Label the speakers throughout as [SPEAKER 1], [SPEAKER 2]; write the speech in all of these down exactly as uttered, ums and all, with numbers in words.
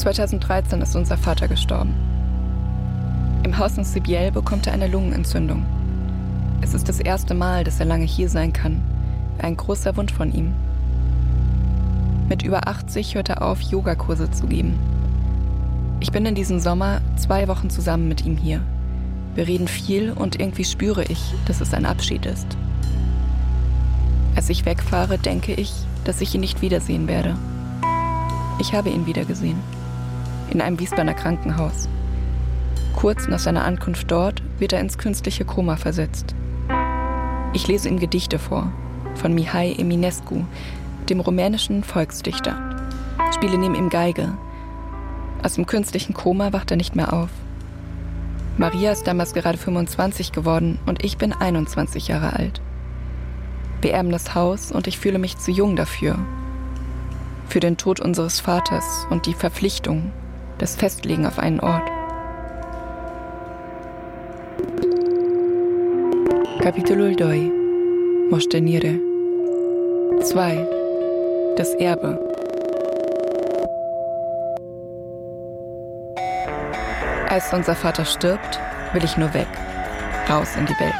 [SPEAKER 1] zweitausenddreizehn ist unser Vater gestorben. Im Haus in Sibiel bekommt er eine Lungenentzündung. Es ist das erste Mal, dass er lange hier sein kann. Ein großer Wunsch von ihm. Mit über achtzig hört er auf, Yogakurse zu geben. Ich bin in diesem Sommer zwei Wochen zusammen mit ihm hier. Wir reden viel und irgendwie spüre ich, dass es ein Abschied ist. Als ich wegfahre, denke ich, dass ich ihn nicht wiedersehen werde. Ich habe ihn wiedergesehen. In einem Wiesbadener Krankenhaus. Kurz nach seiner Ankunft dort wird er ins künstliche Koma versetzt. Ich lese ihm Gedichte vor, von Mihai Eminescu, dem rumänischen Volksdichter. Spiele neben ihm Geige. Aus dem künstlichen Koma wacht er nicht mehr auf. Maria ist damals gerade fünfundzwanzig geworden und ich bin einundzwanzig Jahre alt. Wir erben das Haus und ich fühle mich zu jung dafür. Für den Tod unseres Vaters und die Verpflichtung, das Festlegen auf einen Ort. Capitolul doi. Moștenire. zwei. Das Erbe. Als unser Vater stirbt, will ich nur weg. Raus in die Welt.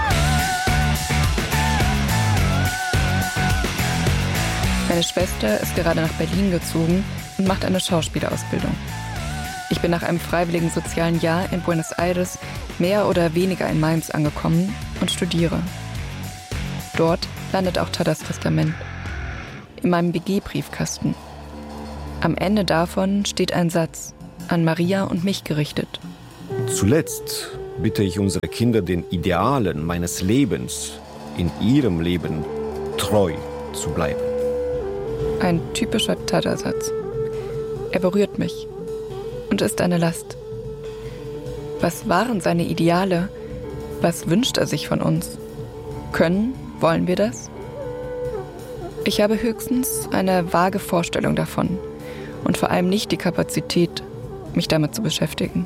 [SPEAKER 1] Meine Schwester ist gerade nach Berlin gezogen und macht eine Schauspielausbildung. Ich bin nach einem freiwilligen sozialen Jahr in Buenos Aires mehr oder weniger in Mainz angekommen und studiere. Dort landet auch Tadas Testament. In meinem B G-Briefkasten. Am Ende davon steht ein Satz, an Maria und mich gerichtet.
[SPEAKER 2] Zuletzt bitte ich unsere Kinder, den Idealen meines Lebens in ihrem Leben treu zu bleiben.
[SPEAKER 1] Ein typischer Tada-Satz. Er berührt mich und ist eine Last. Was waren seine Ideale? Was wünscht er sich von uns? Können, wollen wir das? Ich habe höchstens eine vage Vorstellung davon und vor allem nicht die Kapazität, mich damit zu beschäftigen.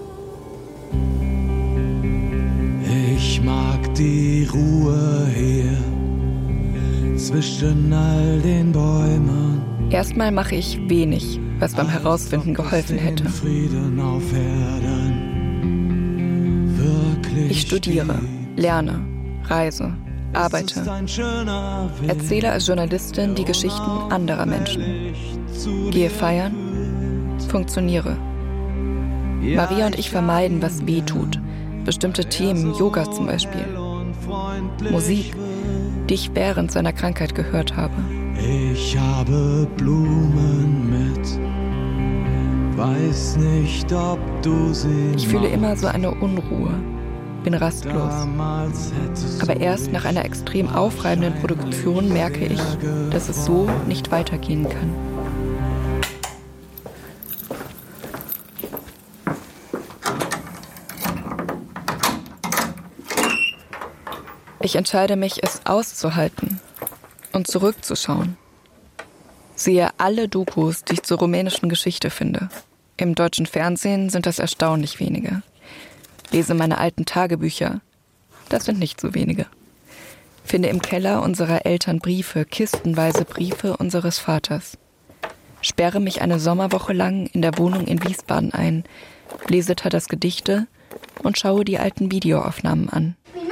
[SPEAKER 3] Ich mag die Ruhe hier zwischen all den Bäumen.
[SPEAKER 1] Erstmal mache ich wenig, was beim Herausfinden geholfen hätte. Ich studiere, lerne, reise, arbeite, erzähle als Journalistin die Geschichten anderer Menschen, gehe feiern, funktioniere. Maria und ich vermeiden, was weh tut. Bestimmte Themen, Yoga zum Beispiel. Musik, die ich während seiner Krankheit gehört habe.
[SPEAKER 3] Ich habe Blumen mit, weiß nicht, ob du sie
[SPEAKER 1] Ich fühle immer so eine Unruhe, bin rastlos. Aber erst nach einer extrem aufreibenden Produktion merke ich, dass es so nicht weitergehen kann. Ich entscheide mich, es auszuhalten und zurückzuschauen. Sehe alle Dokus, die ich zur rumänischen Geschichte finde. Im deutschen Fernsehen sind das erstaunlich wenige. Lese meine alten Tagebücher. Das sind nicht so wenige. Finde im Keller unserer Eltern Briefe, kistenweise Briefe unseres Vaters. Sperre mich eine Sommerwoche lang in der Wohnung in Wiesbaden ein, lese Tadas Gedichte und schaue die alten Videoaufnahmen an.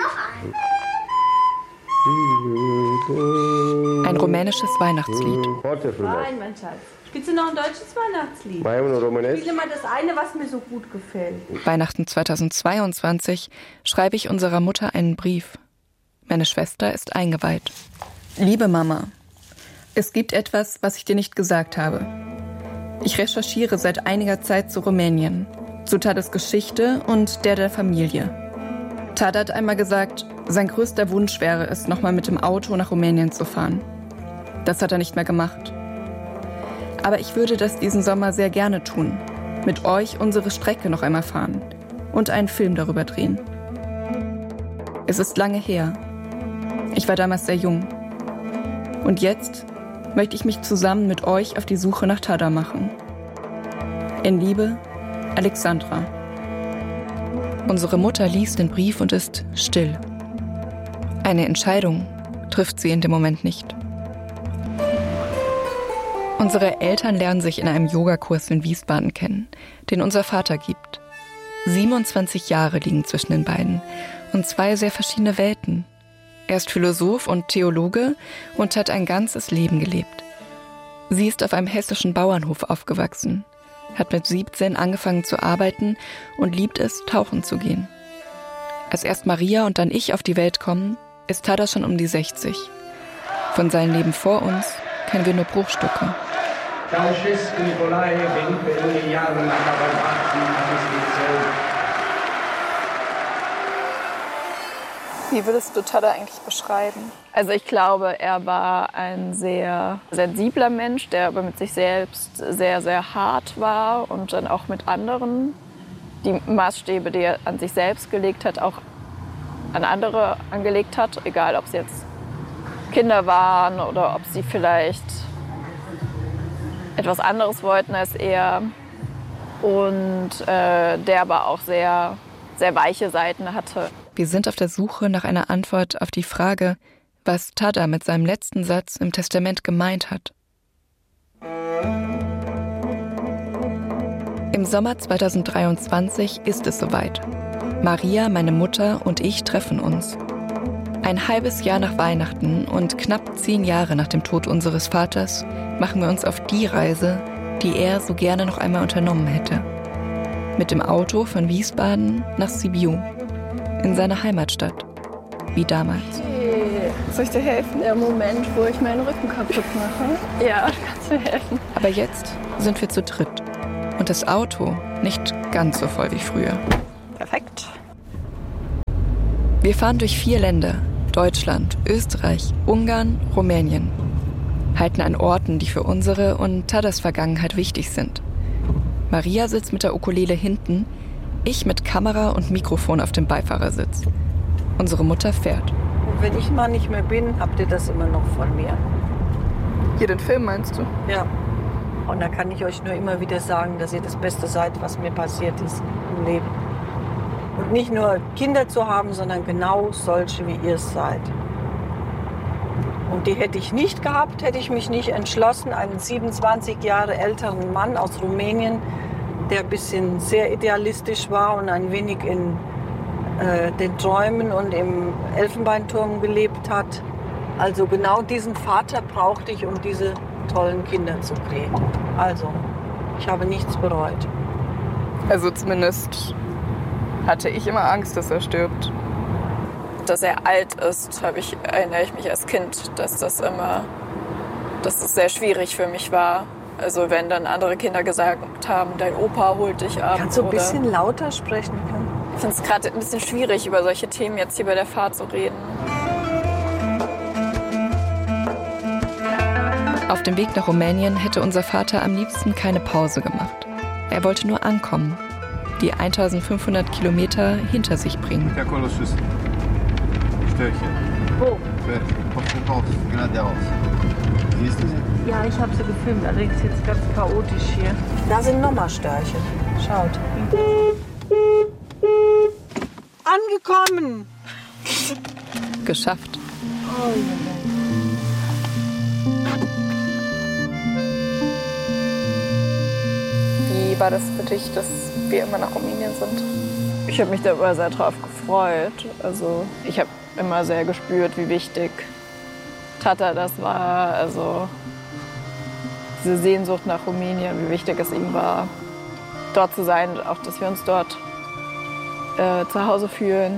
[SPEAKER 1] Ein rumänisches Weihnachtslied.
[SPEAKER 4] Nein, mein Schatz. Spielst du noch ein deutsches Weihnachtslied? Spiele mal das eine, was mir so gut gefällt.
[SPEAKER 1] Weihnachten zweitausendzweiundzwanzig schreibe ich unserer Mutter einen Brief. Meine Schwester ist eingeweiht. Liebe Mama, es gibt etwas, was ich dir nicht gesagt habe. Ich recherchiere seit einiger Zeit zu Rumänien, zu Tadas Geschichte und der der Familie. Tada hat einmal gesagt, sein größter Wunsch wäre es, nochmal mit dem Auto nach Rumänien zu fahren. Das hat er nicht mehr gemacht. Aber ich würde das diesen Sommer sehr gerne tun. Mit euch unsere Strecke noch einmal fahren und einen Film darüber drehen. Es ist lange her. Ich war damals sehr jung. Und jetzt möchte ich mich zusammen mit euch auf die Suche nach Tada machen. In Liebe, Alexandra. Unsere Mutter liest den Brief und ist still. Eine Entscheidung trifft sie in dem Moment nicht. Unsere Eltern lernen sich in einem Yogakurs in Wiesbaden kennen, den unser Vater gibt. siebenundzwanzig Jahre liegen zwischen den beiden und zwei sehr verschiedene Welten. Er ist Philosoph und Theologe und hat ein ganzes Leben gelebt. Sie ist auf einem hessischen Bauernhof aufgewachsen, hat mit siebzehn angefangen zu arbeiten und liebt es, tauchen zu gehen. Als erst Maria und dann ich auf die Welt kommen, ist Tadas schon um die sechzig. Von seinem Leben vor uns kennen wir nur Bruchstücke.
[SPEAKER 5] Wie würdest du Tada eigentlich beschreiben? Also ich glaube, er war ein sehr sensibler Mensch, der aber mit sich selbst sehr, sehr hart war und dann auch mit anderen die Maßstäbe, die er an sich selbst gelegt hat, auch an andere angelegt hat. Egal, ob es jetzt Kinder waren oder ob sie vielleicht etwas anderes wollten als er. Und äh, der aber auch sehr, sehr weiche Seiten hatte.
[SPEAKER 1] Wir sind auf der Suche nach einer Antwort auf die Frage, was Tada mit seinem letzten Satz im Testament gemeint hat. Im Sommer zweitausenddreiundzwanzig ist es soweit. Maria, meine Mutter und ich treffen uns. Ein halbes Jahr nach Weihnachten und knapp zehn Jahre nach dem Tod unseres Vaters machen wir uns auf die Reise, die er so gerne noch einmal unternommen hätte. Mit dem Auto von Wiesbaden nach Sibiu, in seiner Heimatstadt, wie damals.
[SPEAKER 5] Hey, soll ich dir helfen? Der Moment, wo ich meinen Rücken kaputt mache. Ja, kannst du mir helfen.
[SPEAKER 1] Aber jetzt sind wir zu dritt. Und das Auto nicht ganz so voll wie früher.
[SPEAKER 5] Perfekt.
[SPEAKER 1] Wir fahren durch vier Länder. Deutschland, Österreich, Ungarn, Rumänien. Halten an Orten, die für unsere und Tadas Vergangenheit wichtig sind. Maria sitzt mit der Ukulele hinten, ich mit Kamera und Mikrofon auf dem Beifahrersitz. Unsere Mutter fährt.
[SPEAKER 6] Und wenn ich mal nicht mehr bin, habt ihr das immer noch von mir.
[SPEAKER 5] Hier den Film meinst du?
[SPEAKER 6] Ja. Und da kann ich euch nur immer wieder sagen, dass ihr das Beste seid, was mir passiert ist im Leben. Und nicht nur Kinder zu haben, sondern genau solche, wie ihr es seid. Und die hätte ich nicht gehabt, hätte ich mich nicht entschlossen, einen siebenundzwanzig Jahre älteren Mann aus Rumänien, der ein bisschen sehr idealistisch war und ein wenig in äh, den Träumen und im Elfenbeinturm gelebt hat. Also genau diesen Vater brauchte ich, um diese tollen Kinder zu kriegen. Also, ich habe nichts bereut.
[SPEAKER 5] Also zumindest hatte ich immer Angst, dass er stirbt. Dass er alt ist, habe ich, erinnere ich mich als Kind, dass das immer, dass es sehr schwierig für mich war. Also wenn dann andere Kinder gesagt haben, dein Opa holt dich ab.
[SPEAKER 6] Kannst du ein bisschen lauter sprechen?
[SPEAKER 5] Ich finde es gerade ein bisschen schwierig, über solche Themen jetzt hier bei der Fahrt zu reden.
[SPEAKER 1] Auf dem Weg nach Rumänien hätte unser Vater am liebsten keine Pause gemacht. Er wollte nur ankommen, die eintausendfünfhundert Kilometer hinter sich bringen.
[SPEAKER 6] Wo?
[SPEAKER 7] Geradeaus. Siehst du sie?
[SPEAKER 6] Ja, ich habe sie gefilmt, allerdings jetzt ganz chaotisch hier. Da sind nochmal Störche. Schaut. Angekommen!
[SPEAKER 1] Geschafft.
[SPEAKER 6] Oh,
[SPEAKER 5] Wie war das für dich, dass wir immer nach Rumänien sind? Ich habe mich da immer sehr drauf gefreut. Also ich habe immer sehr gespürt, wie wichtig Tata das war. Also diese Sehnsucht nach Rumänien, wie wichtig es ihm war, dort zu sein und auch, dass wir uns dort äh, zu Hause fühlen.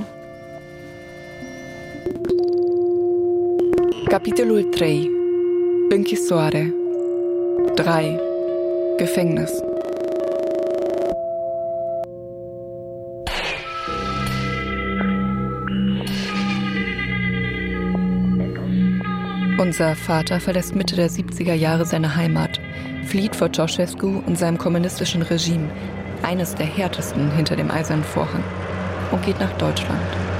[SPEAKER 1] Capitolul drei. Închisoare. drei. Gefängnis. Unser Vater verlässt Mitte der siebziger Jahre seine Heimat, flieht vor Ceausescu und seinem kommunistischen Regime, eines der härtesten hinter dem Eisernen Vorhang, und geht nach Deutschland.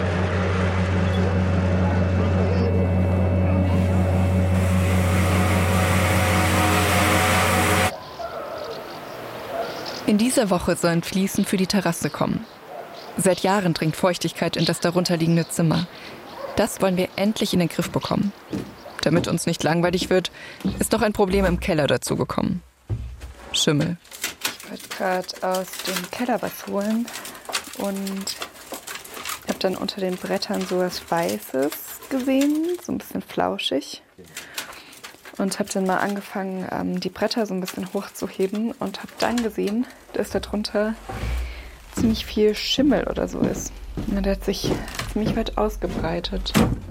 [SPEAKER 1] In dieser Woche sollen Fliesen für die Terrasse kommen. Seit Jahren dringt Feuchtigkeit in das darunterliegende Zimmer. Das wollen wir endlich in den Griff bekommen. Damit uns nicht langweilig wird, ist noch ein Problem im Keller dazugekommen. Schimmel. Ich wollte gerade aus dem Keller was holen und habe dann unter den Brettern so was Weißes gesehen, so ein bisschen flauschig. Und habe dann mal angefangen, die Bretter so ein bisschen hochzuheben und habe dann gesehen, dass da drunter ziemlich viel Schimmel oder so ist. Und der hat sich ziemlich weit ausgebreitet.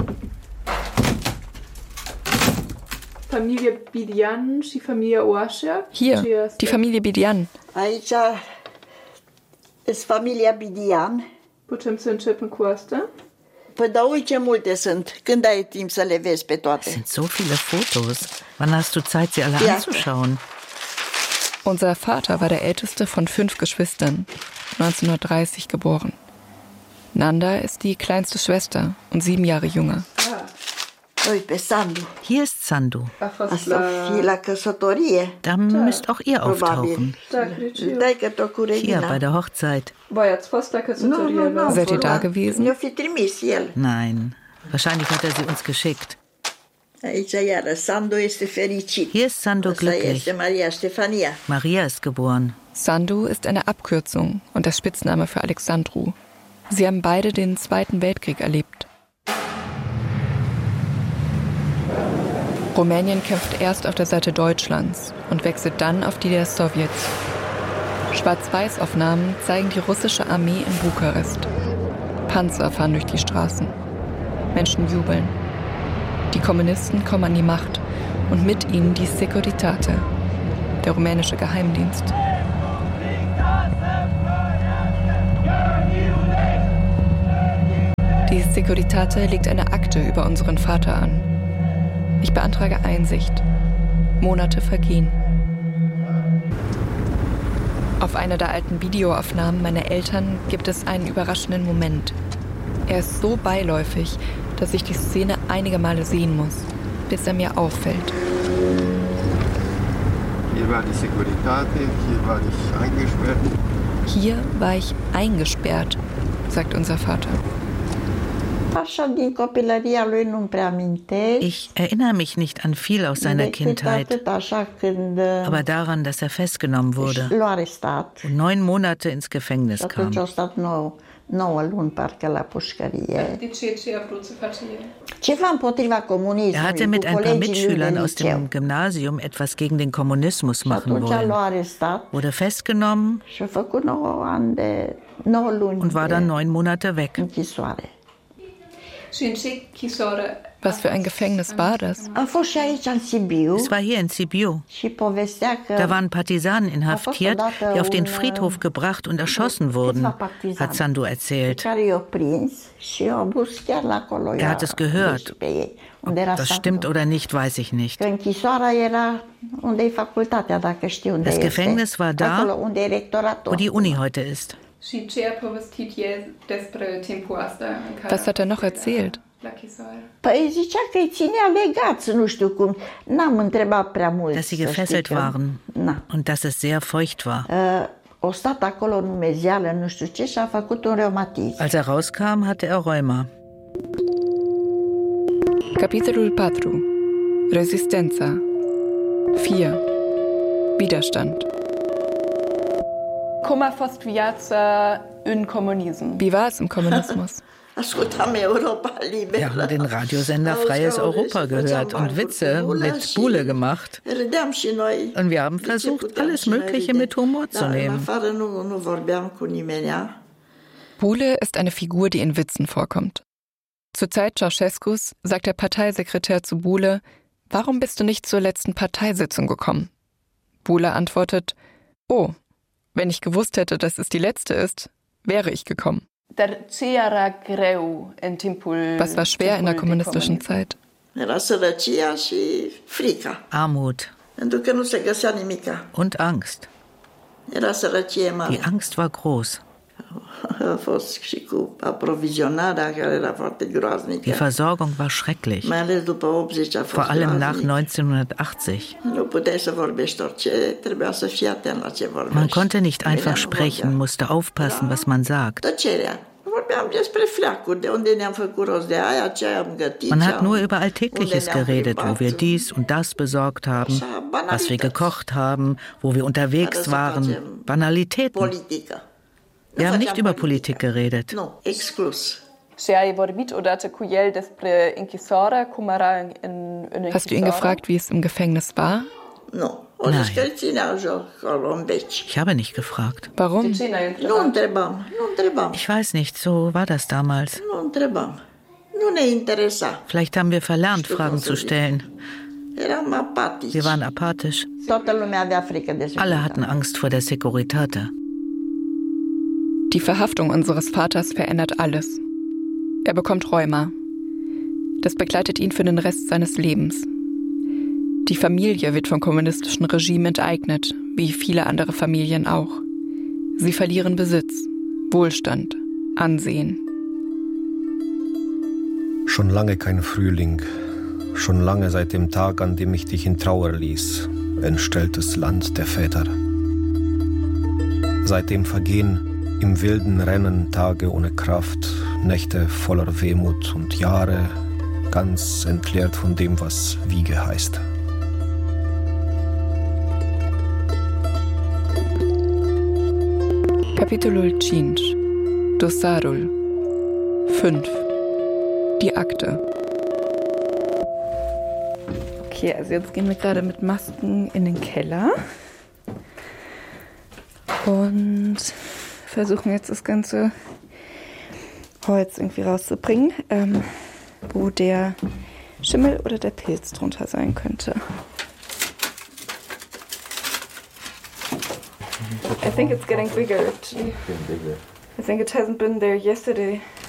[SPEAKER 4] Familie Bidian și familia Oașa.
[SPEAKER 1] Hier, die Familie Bidian.
[SPEAKER 8] Aici ist Familia Bidian.
[SPEAKER 4] Putem să începem cu asta?
[SPEAKER 8] Păi da, uite ce multe sunt. Când ai timp să le vezi pe toate?
[SPEAKER 9] Es sind so viele Fotos. Wann hast du Zeit, sie alle
[SPEAKER 8] Ja.
[SPEAKER 9] anzuschauen?
[SPEAKER 1] Unser Vater war der älteste von fünf Geschwistern, neunzehnhundertdreißig geboren. Nanda ist die kleinste Schwester und sieben Jahre jünger.
[SPEAKER 8] Uite, Sandu.
[SPEAKER 9] Hier ist Sandu.
[SPEAKER 8] Asta fi la căsătorie.
[SPEAKER 9] Da müsst auch ihr auftauchen.
[SPEAKER 8] Dai că tot cu
[SPEAKER 9] Hier
[SPEAKER 8] Regina.
[SPEAKER 9] bei der Hochzeit.
[SPEAKER 4] V-ați fost la căsătorie la...
[SPEAKER 1] Seid ihr da gewesen?
[SPEAKER 8] Ne-o fi trimis el.
[SPEAKER 9] Nein, wahrscheinlich hat er sie uns geschickt.
[SPEAKER 8] Aici iară, Sandu este fericit.
[SPEAKER 9] Hier ist Sandu
[SPEAKER 8] Asta
[SPEAKER 9] glücklich.
[SPEAKER 8] este Maria Stefania.
[SPEAKER 9] Maria ist geboren.
[SPEAKER 1] Sandu ist eine Abkürzung und der Spitzname für Alexandru. Sie haben beide den Zweiten Weltkrieg erlebt. Rumänien kämpft erst auf der Seite Deutschlands und wechselt dann auf die der Sowjets. Schwarz-Weiß-Aufnahmen zeigen die russische Armee in Bukarest. Panzer fahren durch die Straßen. Menschen jubeln. Die Kommunisten kommen an die Macht und mit ihnen die Securitate, der rumänische Geheimdienst. Die Securitate legt eine Akte über unseren Vater an. Ich beantrage Einsicht. Monate vergehen. Auf einer der alten Videoaufnahmen meiner Eltern gibt es einen überraschenden Moment. Er ist so beiläufig, dass ich die Szene einige Male sehen muss, bis er mir auffällt.
[SPEAKER 7] Hier war die Securitate, hier war ich eingesperrt.
[SPEAKER 1] Hier war ich eingesperrt, sagt unser Vater.
[SPEAKER 8] Așa din copilăria lui nu-mi prea amintesc.
[SPEAKER 9] Ich erinnere mich nicht an viel aus seiner
[SPEAKER 8] Decât
[SPEAKER 9] Kindheit,
[SPEAKER 8] atât așa când
[SPEAKER 9] aber daran, dass er festgenommen wurde
[SPEAKER 8] l-a arestat.
[SPEAKER 9] und neun Monate ins Gefängnis
[SPEAKER 8] Și atunci
[SPEAKER 9] kam.
[SPEAKER 8] au stat nouă, nouă luni parcă la pușcărie.
[SPEAKER 4] De ce ce a vrut să face el?
[SPEAKER 8] Ceva împotriva comunismului.
[SPEAKER 9] Er hatte mit ein paar Mitschülern aus dem Gymnasium etwas gegen den Kommunismus machen
[SPEAKER 8] Atunci
[SPEAKER 9] wollen,
[SPEAKER 8] l-a arestat
[SPEAKER 9] wurde festgenommen
[SPEAKER 8] și a făcut nouă ani de nouă luni
[SPEAKER 9] und war dann
[SPEAKER 8] de
[SPEAKER 9] neun Monate weg.
[SPEAKER 8] închisoare.
[SPEAKER 1] Was für ein Gefängnis war das?
[SPEAKER 8] A fost și aici în Sibiu
[SPEAKER 9] Es war hier in Sibiu.
[SPEAKER 8] și povestea că
[SPEAKER 9] Da waren Partisanen inhaftiert, die auf den Friedhof gebracht und erschossen wurden, hat Sandu erzählt.
[SPEAKER 8] care i-a prins și a dus chiar la acolo.
[SPEAKER 9] Er hat es gehört.
[SPEAKER 8] Pe ei,
[SPEAKER 9] Ob
[SPEAKER 8] unde era
[SPEAKER 9] das stimmt
[SPEAKER 8] Sandu.
[SPEAKER 9] oder nicht, weiß ich nicht.
[SPEAKER 8] Că închisoarea era unde e facultatea, dacă știu unde
[SPEAKER 9] Das
[SPEAKER 8] este.
[SPEAKER 9] Gefängnis war da,
[SPEAKER 8] acolo unde e rectoratul.
[SPEAKER 9] wo die Uni heute ist.
[SPEAKER 4] Și ce a povestit el despre timpul asta în care...
[SPEAKER 1] Was hat er noch erzählt?
[SPEAKER 4] La chisoare.
[SPEAKER 8] Păi zicea că îi ținea legați, nu știu cum. N-am întrebat prea mult.
[SPEAKER 9] Dass sie
[SPEAKER 8] să
[SPEAKER 9] gefesselt
[SPEAKER 8] știi că-
[SPEAKER 9] waren
[SPEAKER 8] Na.
[SPEAKER 9] und dass es sehr feucht war.
[SPEAKER 8] Uh, o stat acolo în umezeală, nu știu ce, și a făcut un reumatism.
[SPEAKER 9] Als er rauskam, hatte er Rheuma.
[SPEAKER 1] Capitolul patru. Resistența. vier. Widerstand.
[SPEAKER 5] Cum a fost viața în comunism?
[SPEAKER 1] Wie war es im Kommunismus?
[SPEAKER 8] Ascultam Europa Liberă.
[SPEAKER 9] Wir haben den Radiosender Freies Europa gehört und Witze mit Bule gemacht.
[SPEAKER 8] Râdeam și noi.
[SPEAKER 9] Und wir haben versucht, alles Mögliche mit Humor zu
[SPEAKER 8] Dar în
[SPEAKER 9] nehmen.
[SPEAKER 8] afară nu, nu vorbeam cu nimenea.
[SPEAKER 1] Bule ist eine Figur, die in Witzen vorkommt. Zur Zeit Ceausescus sagt der Parteisekretär zu Bule: Warum bist du nicht zur letzten Parteisitzung gekommen? Bule antwortet: Oh, wenn ich gewusst hätte, dass es die letzte ist, wäre ich gekommen.
[SPEAKER 5] Dar ce era greu în timpul...
[SPEAKER 1] Was war schwer in der kommunistischen Zeit?
[SPEAKER 8] Era sărăcia și frica.
[SPEAKER 9] Armut
[SPEAKER 8] Pentru că nu se găsea nimica.
[SPEAKER 9] und Angst.
[SPEAKER 8] Era sărăcie mare.
[SPEAKER 9] Die Angst war groß.
[SPEAKER 8] A fost și cu aprovizionarea care era foarte groaznică.
[SPEAKER 9] Die Versorgung war schrecklich,
[SPEAKER 8] Mai ales după optzeci a fost
[SPEAKER 9] vor allem nach
[SPEAKER 8] groaznic.
[SPEAKER 9] neunzehnhundertachtzig.
[SPEAKER 8] Nu puteai să vorbești orice, trebuia să fii atent la ce vorbești.
[SPEAKER 9] Man konnte nicht einfach
[SPEAKER 8] Nimeni nu
[SPEAKER 9] sprechen,
[SPEAKER 8] vorbea.
[SPEAKER 9] musste aufpassen, was man sagt.
[SPEAKER 8] Tăcerea.
[SPEAKER 9] Man hat nur über Alltägliches geredet, wo wir dies und das besorgt haben, was wir gekocht haben, wo wir unterwegs waren. Banalitäten. Wir haben nicht über Politik geredet.
[SPEAKER 1] Hast du ihn gefragt, wie es im Gefängnis war?
[SPEAKER 9] Nein. Ich habe nicht gefragt.
[SPEAKER 1] Warum?
[SPEAKER 9] Ich weiß nicht, so war das damals. Vielleicht haben wir verlernt, Fragen zu stellen. Wir waren apathisch. Alle hatten Angst vor der Securitate.
[SPEAKER 1] Die Verhaftung unseres Vaters verändert alles. Er bekommt Rheuma. Das begleitet ihn für den Rest seines Lebens. Die Familie wird vom kommunistischen Regime enteignet, wie viele andere Familien auch. Sie verlieren Besitz, Wohlstand, Ansehen.
[SPEAKER 2] Schon lange kein Frühling, schon lange seit dem Tag, an dem ich dich in Trauer ließ, entstelltes Land der Väter. Seitdem vergehen im wilden Rennen Tage ohne Kraft, Nächte voller Wehmut und Jahre ganz entleert von dem, was Wiege heißt.
[SPEAKER 1] Capitolul cinci. Dosarul. fünf. Die Akte. Okay, also jetzt gehen wir gerade mit Masken in den Keller und versuchen jetzt das ganze Holz irgendwie rauszubringen, ähm, wo der Schimmel oder der Pilz drunter sein könnte. I think it's getting bigger. I think it hasn't been there yesterday.